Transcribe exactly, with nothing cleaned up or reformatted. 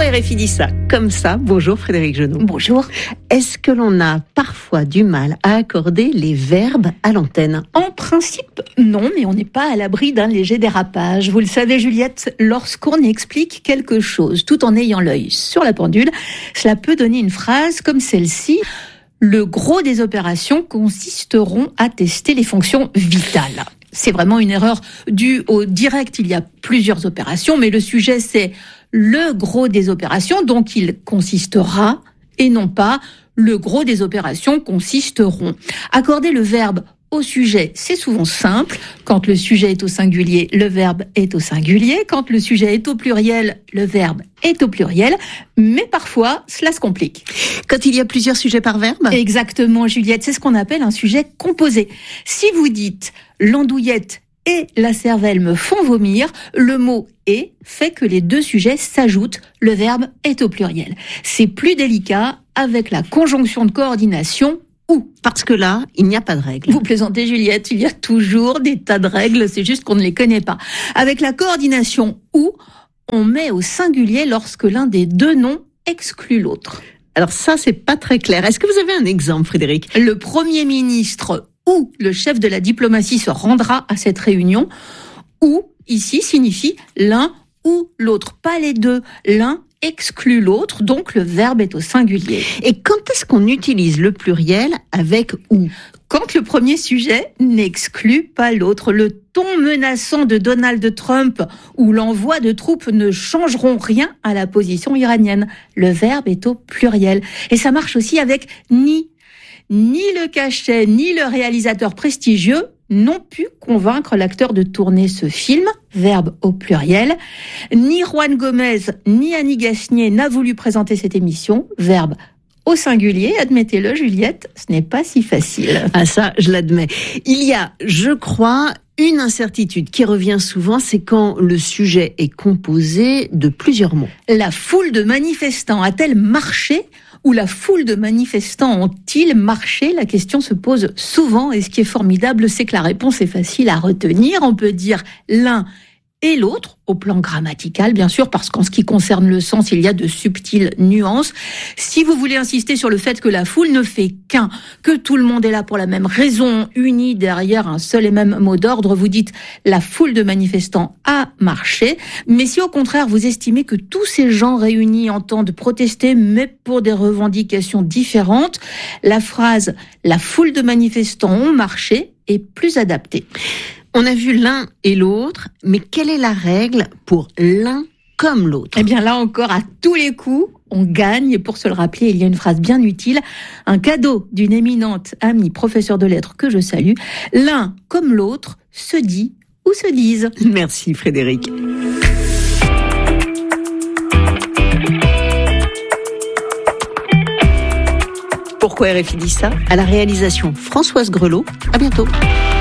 Pourquoi R F I dit ça comme ça? Bonjour Frédéric Genot. Bonjour. Est-ce que l'on a parfois du mal à accorder les verbes à l'antenne? En principe, non, mais on n'est pas à l'abri d'un léger dérapage. Vous le savez, Juliette, lorsqu'on explique quelque chose tout en ayant l'œil sur la pendule, cela peut donner une phrase comme celle-ci. Le gros des opérations consisteront à tester les fonctions vitales. C'est vraiment une erreur due au direct. Il y a plusieurs opérations, mais le sujet, c'est le gros des opérations, donc il consistera, et non pas le gros des opérations consisteront. Accorder le verbe au sujet, c'est souvent simple. Quand le sujet est au singulier, le verbe est au singulier. Quand le sujet est au pluriel, le verbe est au pluriel. Mais parfois, cela se complique. Quand il y a plusieurs sujets par verbe? Exactement, Juliette. C'est ce qu'on appelle un sujet composé. Si vous dites « l'andouillette et la cervelle me font vomir », le mot « et » fait que les deux sujets s'ajoutent. Le verbe est au pluriel. C'est plus délicat avec la conjonction de coordination ou. Parce que là, il n'y a pas de règle. Vous plaisantez, Juliette, il y a toujours des tas de règles, c'est juste qu'on ne les connaît pas. Avec la coordination ou, on met au singulier lorsque l'un des deux noms exclut l'autre. Alors ça, c'est pas très clair. Est-ce que vous avez un exemple, Frédéric? Le Premier ministre ou le chef de la diplomatie se rendra à cette réunion. Ou, ici, signifie l'un ou l'autre, pas les deux. L'un exclut l'autre, donc le verbe est au singulier. Et quand est-ce qu'on utilise le pluriel avec ou? Quand le premier sujet n'exclut pas l'autre. Le ton menaçant de Donald Trump ou l'envoi de troupes ne changeront rien à la position iranienne. Le verbe est au pluriel. Et ça marche aussi avec ni. Ni le cachet, ni le réalisateur prestigieux n'ont pu convaincre l'acteur de tourner ce film, verbe au pluriel. Ni Juan Gomez, ni Annie Gasnier n'a voulu présenter cette émission, verbe au singulier. Admettez-le, Juliette, ce n'est pas si facile. Ah ça, je l'admets. Il y a, je crois, une incertitude qui revient souvent, c'est quand le sujet est composé de plusieurs mots. La foule de manifestants a-t-elle marché ou la foule de manifestants ont-ils marché? La question se pose souvent et ce qui est formidable, c'est que la réponse est facile à retenir. On peut dire l'un et l'autre, au plan grammatical, bien sûr, parce qu'en ce qui concerne le sens, il y a de subtiles nuances. Si vous voulez insister sur le fait que la foule ne fait qu'un, que tout le monde est là pour la même raison, unis derrière un seul et même mot d'ordre, vous dites la foule de manifestants a marché. Mais si au contraire vous estimez que tous ces gens réunis entendent protester, mais pour des revendications différentes, la phrase la foule de manifestants ont marché est plus adaptée. On a vu l'un et l'autre, mais quelle est la règle pour l'un comme l'autre? Eh bien là encore, à tous les coups, on gagne. Et pour se le rappeler, il y a une phrase bien utile, un cadeau d'une éminente amie professeure de lettres que je salue. L'un comme l'autre se dit ou se disent. Merci Frédéric. Pourquoi R F I dit ça? À la réalisation Françoise Grelot. À bientôt.